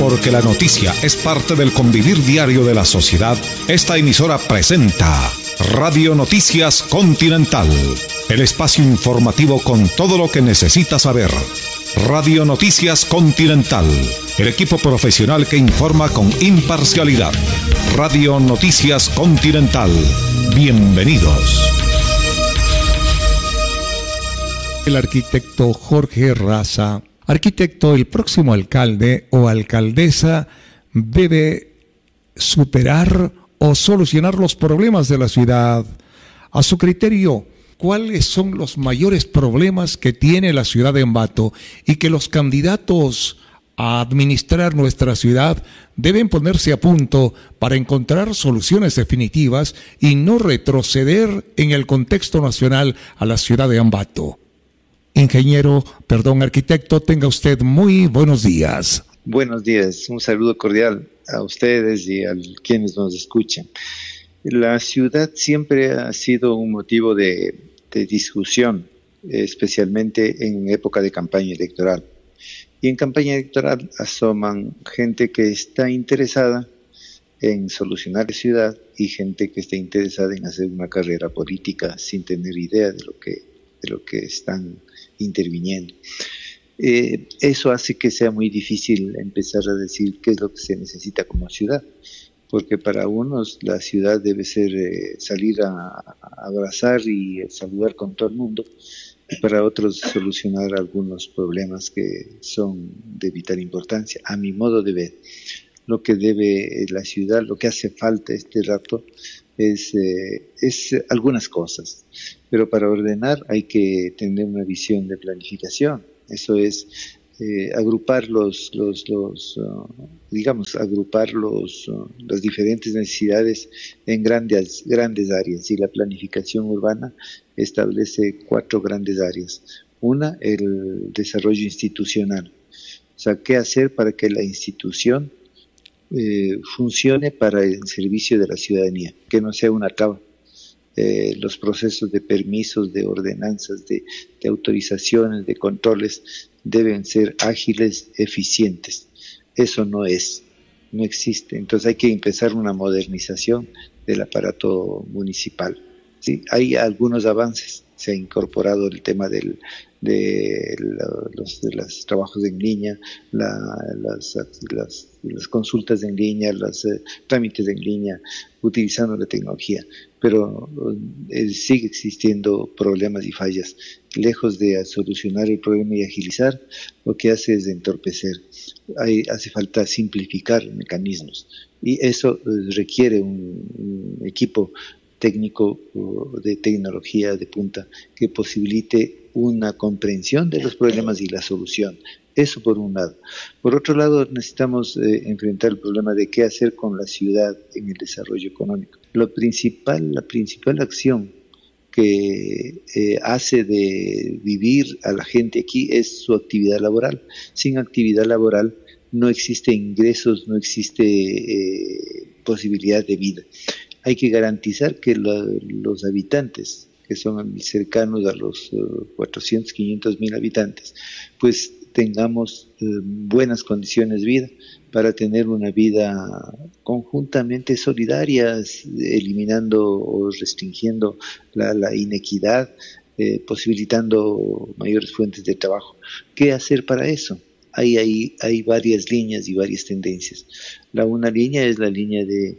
Porque la noticia es parte del convivir diario de la sociedad, esta emisora presenta Radio Noticias Continental, el espacio informativo con todo lo que necesitas saber. Radio Noticias Continental, el equipo profesional que informa con imparcialidad. Radio Noticias Continental, bienvenidos. El arquitecto Jorge Raza. Arquitecto, el próximo alcalde o alcaldesa debe superar o solucionar los problemas de la ciudad. A su criterio, ¿cuáles son los mayores problemas que tiene la ciudad de Ambato y que los candidatos a administrar nuestra ciudad deben ponerse a punto para encontrar soluciones definitivas y no retroceder en el contexto nacional a la ciudad de Ambato? Arquitecto, tenga usted muy buenos días. Buenos días, un saludo cordial a ustedes y a quienes nos escuchan. La ciudad siempre ha sido un motivo de discusión, especialmente en época de campaña electoral. Y en campaña electoral asoman gente que está interesada en solucionar la ciudad y gente que está interesada en hacer una carrera política sin tener idea de lo que están interviniendo. Eso hace que sea muy difícil empezar a decir qué es lo que se necesita como ciudad, porque para unos la ciudad debe ser salir a abrazar y saludar con todo el mundo, y para otros solucionar algunos problemas que son de vital importancia. A mi modo de ver, lo que debe la ciudad, lo que hace falta este rato es algunas cosas, pero para ordenar hay que tener una visión de planificación. Eso es agrupar las diferentes necesidades en grandes áreas, y la planificación urbana establece 4 grandes áreas. Una, el desarrollo institucional, o sea, qué hacer para que la institución funcione para el servicio de la ciudadanía, que no sea una traba. Los procesos de permisos, de ordenanzas, de autorizaciones, de controles deben ser ágiles, eficientes. Eso no existe. Entonces hay que empezar una modernización del aparato municipal. ¿Sí? Hay algunos avances. Se ha incorporado el tema de los trabajos en línea, las consultas en línea, los trámites en línea, utilizando la tecnología, pero sigue existiendo problemas y fallas. Lejos de solucionar el problema y agilizar, lo que hace es entorpecer. Hace falta simplificar mecanismos, y eso requiere un equipo técnico de tecnología de punta que posibilite una comprensión de los problemas y la solución. Eso por un lado. Por otro lado, necesitamos enfrentar el problema de qué hacer con la ciudad en el desarrollo económico. La principal acción que hace de vivir a la gente aquí es su actividad laboral. Sin actividad laboral no existe ingresos, no existe posibilidad de vida. Hay que garantizar que los habitantes, que son cercanos a los 400, 500 mil habitantes, pues tengamos buenas condiciones de vida para tener una vida conjuntamente solidaria, eliminando o restringiendo la inequidad, posibilitando mayores fuentes de trabajo. ¿Qué hacer para eso? Hay varias líneas y varias tendencias. Una línea es la línea de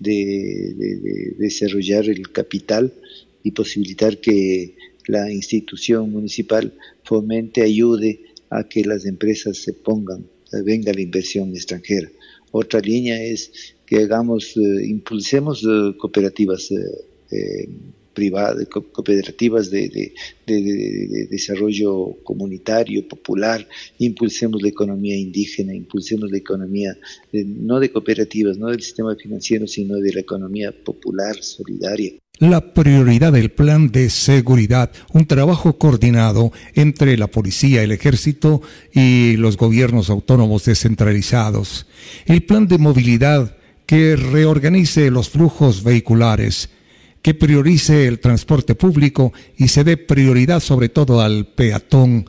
desarrollar el capital y posibilitar que la institución municipal fomente, ayude a que las empresas venga la inversión extranjera. Otra línea es que impulsemos cooperativas privadas, cooperativas de desarrollo comunitario, popular. Impulsemos la economía indígena, impulsemos la economía no de cooperativas, no del sistema financiero, sino de la economía popular, solidaria. La prioridad del plan de seguridad, un trabajo coordinado entre la policía, el ejército y los gobiernos autónomos descentralizados. El plan de movilidad que reorganice los flujos vehiculares, que priorice el transporte público y se dé prioridad sobre todo al peatón.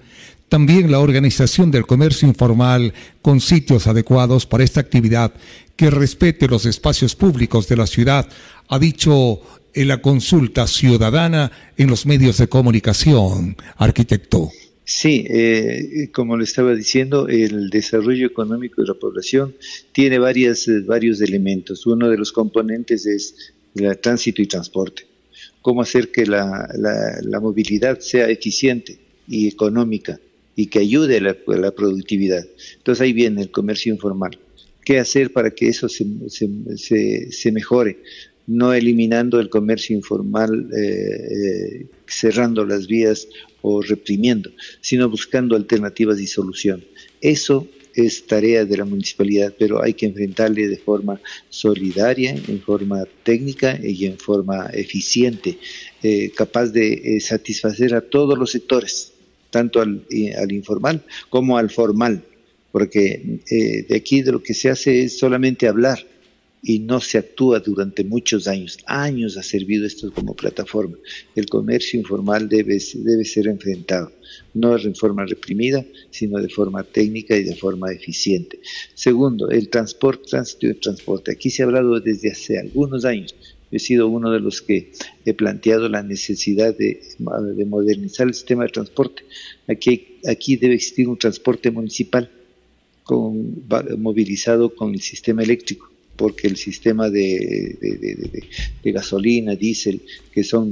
También la organización del comercio informal con sitios adecuados para esta actividad que respete los espacios públicos de la ciudad, ha dicho en la consulta ciudadana en los medios de comunicación, arquitecto. Sí, como le estaba diciendo, el desarrollo económico de la población tiene varios elementos. Uno de los componentes es el tránsito y transporte. Cómo hacer que la movilidad sea eficiente y económica y que ayude a la productividad. Entonces ahí viene el comercio informal. ¿Qué hacer para que eso se mejore? No eliminando el comercio informal, cerrando las vías o reprimiendo, sino buscando alternativas y solución. Eso es tarea de la municipalidad, pero hay que enfrentarle de forma solidaria, en forma técnica y en forma eficiente, capaz de satisfacer a todos los sectores, tanto al informal como al formal, porque de aquí de lo que se hace es solamente hablar, y no se actúa durante muchos años. Años ha servido esto como plataforma. El comercio informal debe ser enfrentado, no de forma reprimida, sino de forma técnica y de forma eficiente. Segundo, el tránsito y transporte. Aquí se ha hablado desde hace algunos años. He sido uno de los que planteado la necesidad de modernizar el sistema de transporte. Aquí debe existir un transporte municipal movilizado con el sistema eléctrico, porque el sistema de gasolina, diésel, que son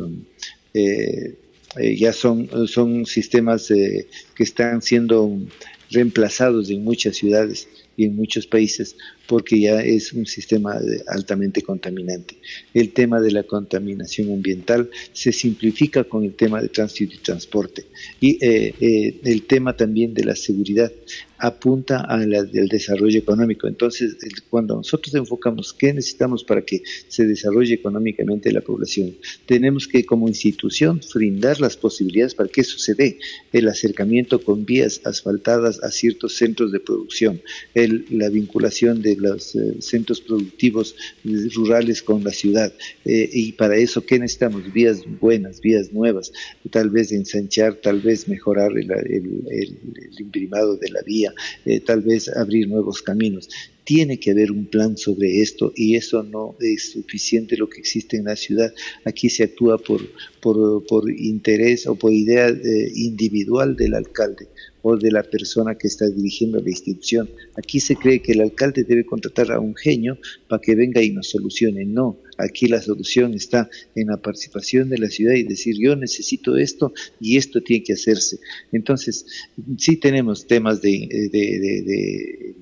son sistemas que están siendo reemplazados en muchas ciudades y en muchos países, porque ya es un sistema altamente contaminante. El tema de la contaminación ambiental se simplifica con el tema de tránsito y transporte, y el tema también de la seguridad apunta al desarrollo económico. Entonces, cuando nosotros enfocamos qué necesitamos para que se desarrolle económicamente la población, tenemos que como institución brindar las posibilidades para que eso se dé, el acercamiento con vías asfaltadas a ciertos centros de producción, la vinculación de los centros productivos rurales con la ciudad, y para eso ¿qué necesitamos? Vías buenas, vías nuevas, tal vez ensanchar, tal vez mejorar el imprimado de la vía, tal vez abrir nuevos caminos. Tiene que haber un plan sobre esto, y eso no es suficiente lo que existe en la ciudad. Aquí se actúa por interés o por idea individual del alcalde o de la persona que está dirigiendo la institución. Aquí se cree que el alcalde debe contratar a un genio para que venga y nos solucione. No, aquí la solución está en la participación de la ciudad y decir: yo necesito esto y esto tiene que hacerse. Entonces, sí tenemos temas de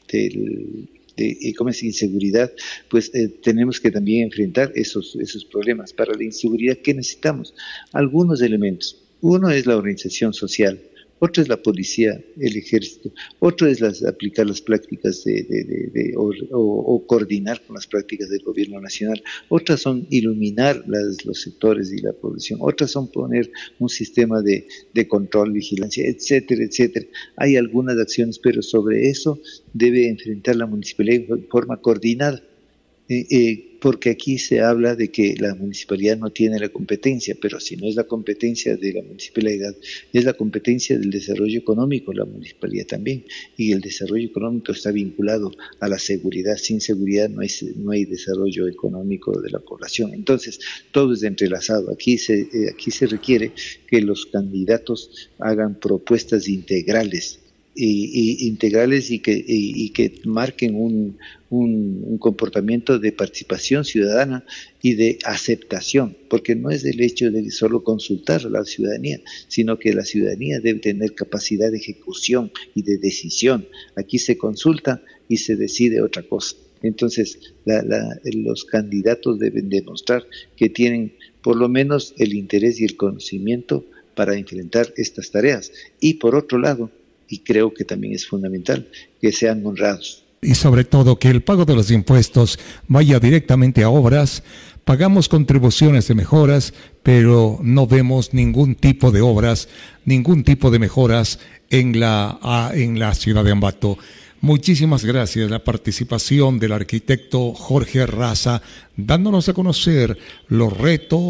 inseguridad, pues tenemos que también enfrentar esos problemas. Para la inseguridad, ¿qué necesitamos? Algunos elementos. Uno es la organización social, otro es la policía, el ejército, otro es aplicar las prácticas o coordinar con las prácticas del gobierno nacional, otras son iluminar los sectores y la población, otras son poner un sistema de control, vigilancia, etcétera, etcétera. Hay algunas acciones, pero sobre eso debe enfrentar la municipalidad de forma coordinada. Porque aquí se habla de que la municipalidad no tiene la competencia, pero si no es la competencia de la municipalidad, es la competencia del desarrollo económico, la municipalidad también, y el desarrollo económico está vinculado a la seguridad. Sin seguridad no hay desarrollo económico de la población. Entonces, todo es entrelazado. Aquí se requiere que los candidatos hagan propuestas integrales, y que marquen un comportamiento de participación ciudadana y de aceptación, porque no es el hecho de solo consultar a la ciudadanía, sino que la ciudadanía debe tener capacidad de ejecución y de decisión. Aquí se consulta y se decide otra cosa. Entonces, los candidatos deben demostrar que tienen por lo menos el interés y el conocimiento para enfrentar estas tareas. Y por otro lado, y creo que también es fundamental, que sean honrados. Y sobre todo que el pago de los impuestos vaya directamente a obras. Pagamos contribuciones de mejoras, pero no vemos ningún tipo de obras, ningún tipo de mejoras en la ciudad de Ambato. Muchísimas gracias la participación del arquitecto Jorge Raza, dándonos a conocer los retos,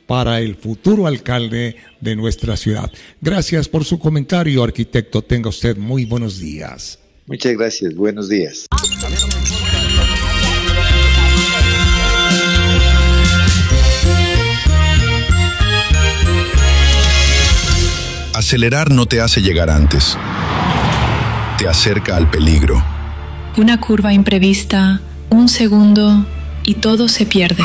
para el futuro alcalde de nuestra ciudad. Gracias por su comentario, arquitecto. Tenga usted muy buenos días. Muchas gracias. Buenos días. Acelerar no te hace llegar antes. Te acerca al peligro. Una curva imprevista, un segundo y todo se pierde.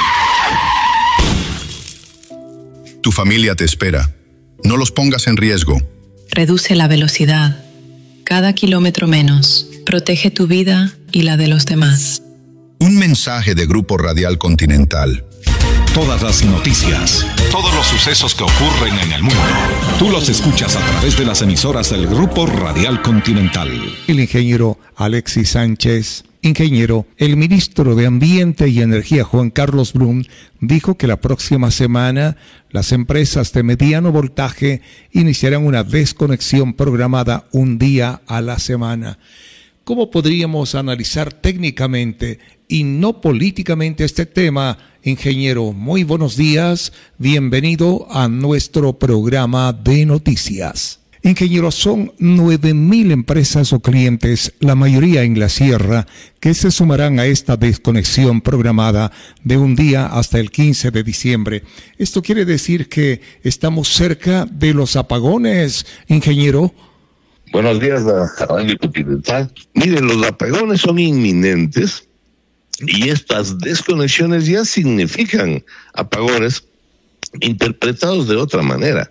Tu familia te espera. No los pongas en riesgo. Reduce la velocidad. Cada kilómetro menos. Protege tu vida y la de los demás. Un mensaje de Grupo Radial Continental. Todas las noticias, todos los sucesos que ocurren en el mundo, tú los escuchas a través de las emisoras del Grupo Radial Continental. El ingeniero Alexis Sánchez. Ingeniero, el ministro de Ambiente y Energía, Juan Carlos Blum, dijo que la próxima semana las empresas de mediano voltaje iniciarán una desconexión programada un día a la semana. ¿Cómo podríamos analizar técnicamente y no políticamente este tema? Ingeniero, muy buenos días. Bienvenido a nuestro programa de noticias. Ingeniero, son 9,000 empresas o clientes, la mayoría en la sierra, que se sumarán a esta desconexión programada de un día hasta el 15 de diciembre. ¿Esto quiere decir que estamos cerca de los apagones, ingeniero? Buenos días a Radio Continental. Miren, los apagones son inminentes y estas desconexiones ya significan apagones interpretados de otra manera.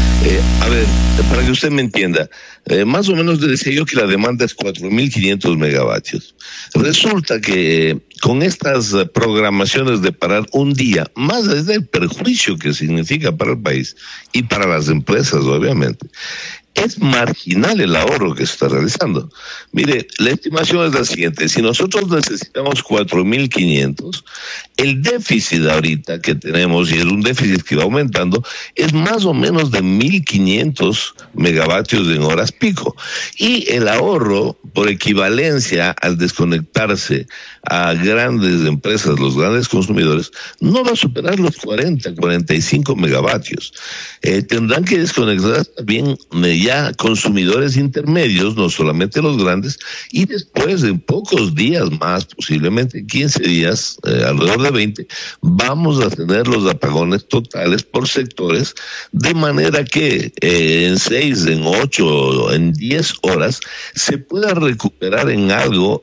A ver, para que usted me entienda, más o menos le decía yo que la demanda es 4.500 megavatios. Resulta que con estas programaciones de parar un día, más allá del perjuicio que significa para el país y para las empresas, obviamente, es marginal el ahorro que se está realizando. Mire, la estimación es la siguiente: si nosotros necesitamos 4.500, el déficit ahorita que tenemos, y es un déficit que va aumentando, es más o menos de 1.500 megavatios en horas pico. Y el ahorro, por equivalencia al desconectarse a grandes empresas, los grandes consumidores, no va a superar los 45 megavatios. Tendrán que desconectar también ya consumidores intermedios, no solamente los grandes, y después en pocos días más, posiblemente 15 días, alrededor de 20, vamos a tener los apagones totales por sectores, de manera que en 6, en 8, en 10 horas se pueda recuperar en algo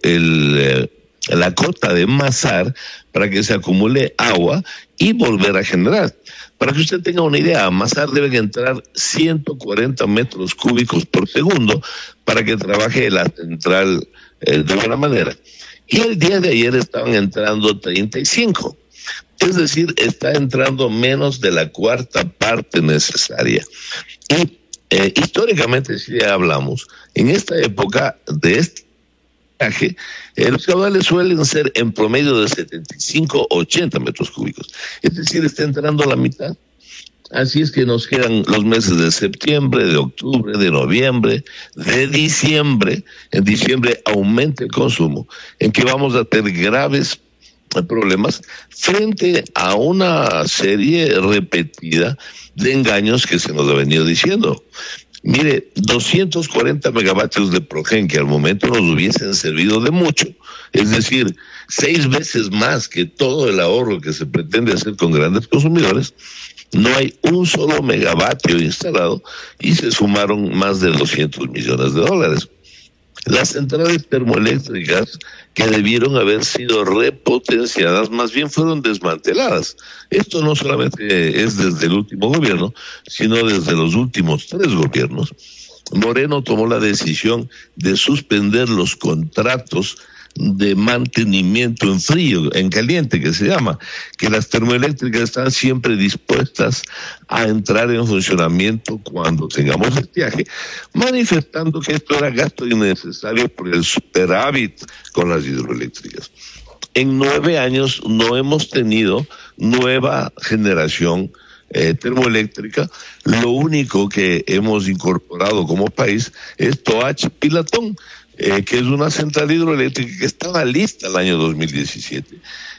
la cota de Masar para que se acumule agua y volver a generar. Para que usted tenga una idea, a Masar deben entrar 140 metros cúbicos por segundo para que trabaje la central de buena manera. Y el día de ayer estaban entrando 35. Es decir, está entrando menos de la cuarta parte necesaria. Y históricamente, si ya hablamos, en esta época de este viaje, los caudales suelen ser en promedio de 75-80 metros cúbicos. Es decir, está entrando la mitad. Así es que nos quedan los meses de septiembre, de octubre, de noviembre, de diciembre. En diciembre aumenta el consumo, en que vamos a tener graves problemas frente a una serie repetida de engaños que se nos ha venido diciendo. Mire, 240 megavatios de Progen, que al momento nos hubiesen servido de mucho, es decir, 6 veces más que todo el ahorro que se pretende hacer con grandes consumidores. No hay un solo megavatio instalado y se sumaron más de 200 millones de dólares. Las centrales termoeléctricas que debieron haber sido repotenciadas, más bien fueron desmanteladas. Esto no solamente es desde el último gobierno, sino desde los últimos 3 gobiernos. Moreno tomó la decisión de suspender los contratos de mantenimiento en frío, en caliente, que se llama, que las termoeléctricas están siempre dispuestas a entrar en funcionamiento cuando tengamos estiaje, manifestando que esto era gasto innecesario por el superávit con las hidroeléctricas. En 9 años no hemos tenido nueva generación termoeléctrica. Lo único que hemos incorporado como país es Toach Pilatón, que es una central hidroeléctrica que estaba lista el año 2017.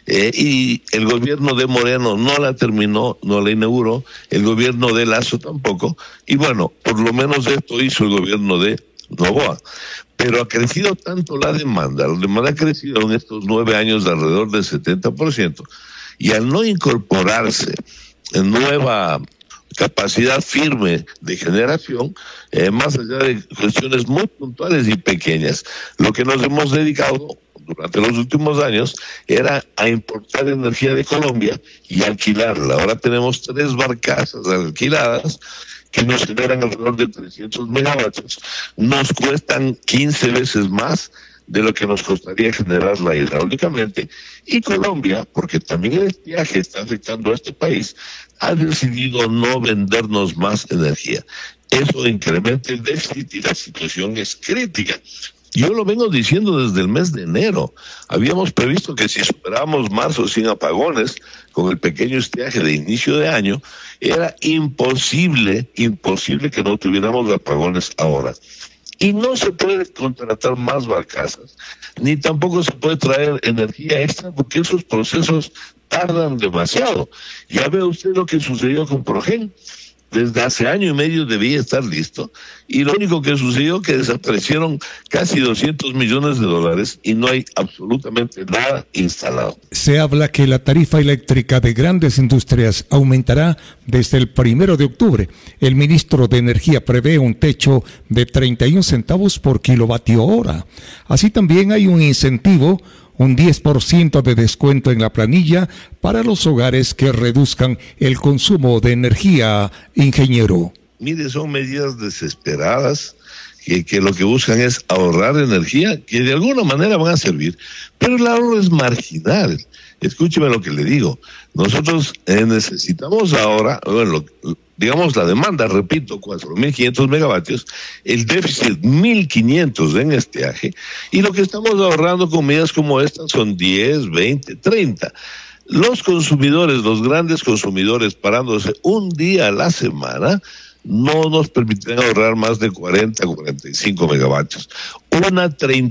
Y el gobierno de Moreno no la terminó, no la inauguró, el gobierno de Lasso tampoco, y bueno, por lo menos esto hizo el gobierno de Noboa. Pero ha crecido tanto la demanda ha crecido en estos 9 años de alrededor del 70%, y al no incorporarse en nueva capacidad firme de generación, más allá de cuestiones muy puntuales y pequeñas, lo que nos hemos dedicado durante los últimos años era a importar energía de Colombia y alquilarla. Ahora tenemos 3 barcazas alquiladas que nos generan alrededor de 300 megavatios. Nos cuestan 15 veces más de lo que nos costaría generarla hidráulicamente. Y Colombia, porque también el estiaje está afectando a este país, ha decidido no vendernos más energía. Eso incrementa el déficit y la situación es crítica. Yo lo vengo diciendo desde el mes de enero. Habíamos previsto que si superábamos marzo sin apagones, con el pequeño estiaje de inicio de año, era imposible que no tuviéramos apagones ahora. Y no se puede contratar más barcazas, ni tampoco se puede traer energía extra, porque esos procesos tardan demasiado. Ya ve usted lo que sucedió con Progen. Desde hace año y medio debía estar listo, y lo único que sucedió que desaparecieron casi $200 millones y no hay absolutamente nada instalado. Se habla que la tarifa eléctrica de grandes industrias aumentará desde el 1 de octubre. El ministro de Energía prevé un techo de 31 centavos por kilovatio hora. Así también hay un incentivo, un 10% de descuento en la planilla para los hogares que reduzcan el consumo de energía, ingeniero. Mire, son medidas desesperadas que lo que buscan es ahorrar energía, que de alguna manera van a servir, pero el ahorro es marginal. Escúcheme lo que le digo. Nosotros necesitamos ahora, bueno, digamos la demanda, repito, 4.500 megavatios, el déficit 1.500 en estiaje, y lo que estamos ahorrando con medidas como estas son 10, 20, 30. Los consumidores, los grandes consumidores, parándose un día a la semana, no nos permitirán ahorrar más de 40, 45 megavatios. Una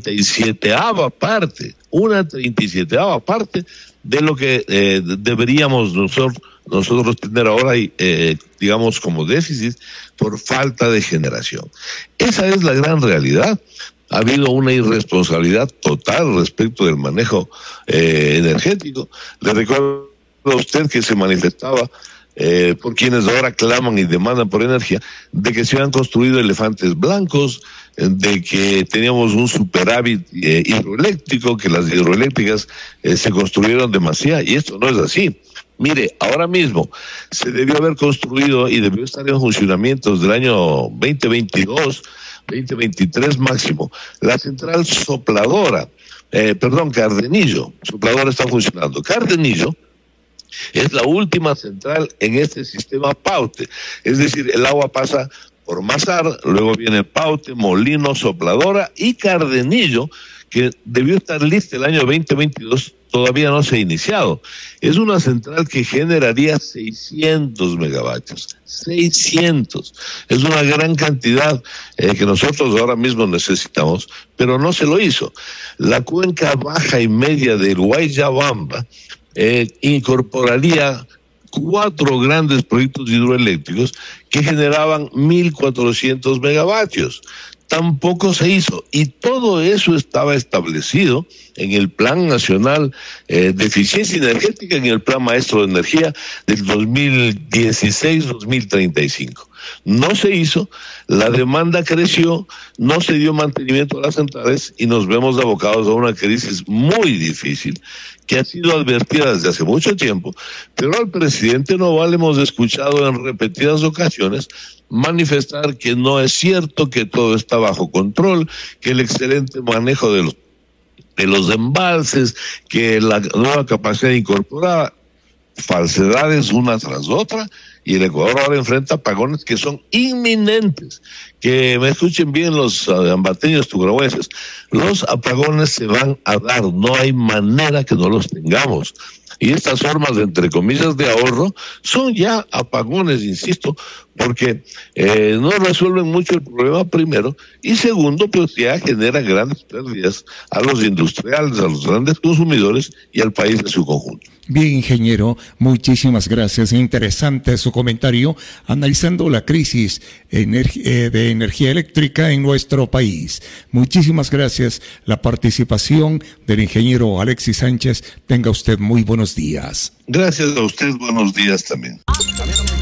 37ava parte de lo que deberíamos nosotros tener ahora, digamos, como déficit por falta de generación. Esa es la gran realidad. Ha habido una irresponsabilidad total respecto del manejo energético. Le recuerdo a usted que se manifestaba por quienes ahora claman y demandan por energía, de que se han construido elefantes blancos, de que teníamos un superávit hidroeléctrico, que las hidroeléctricas se construyeron demasiado, y esto no es así. Mire, ahora mismo se debió haber construido y debió estar en funcionamiento del año 2022, 2023 máximo, la central sopladora, Cardenillo. Sopladora está funcionando. Cardenillo es la última central en este sistema Paute, es decir, el agua pasa por Mazar, luego viene Paute, Molino, Sopladora y Cardenillo, que debió estar lista el año 2022, todavía no se ha iniciado. Es una central que generaría 600 megavatios. 600. Es una gran cantidad que nosotros ahora mismo necesitamos, pero no se lo hizo. La cuenca baja y media del Guayabamba incorporaría 4 grandes proyectos hidroeléctricos que generaban 1.400 megavatios. Tampoco se hizo, y todo eso estaba establecido en el Plan Nacional de Eficiencia Energética, en el Plan Maestro de Energía del 2016-2035. No se hizo, la demanda creció, no se dio mantenimiento a las centrales y nos vemos abocados a una crisis muy difícil que ha sido advertida desde hace mucho tiempo, pero al presidente Noboa le hemos escuchado en repetidas ocasiones manifestar que no es cierto, que todo está bajo control, que el excelente manejo de los embalses, que la nueva capacidad incorporada, falsedades una tras otra, y el Ecuador ahora enfrenta apagones que son inminentes. Que me escuchen bien los ambateños tucurahuenses, los apagones se van a dar, no hay manera que no los tengamos. Y estas formas, entre comillas, de ahorro son ya apagones, insisto, porque no resuelven mucho el problema primero, y segundo, pues ya generan grandes pérdidas a los industriales, a los grandes consumidores y al país en su conjunto. Bien, ingeniero, muchísimas gracias. Interesante su comentario analizando la crisis de energía eléctrica en nuestro país. Muchísimas gracias. La participación del ingeniero Alexis Sánchez. Tenga usted muy buenos días. Gracias a usted, buenos días también.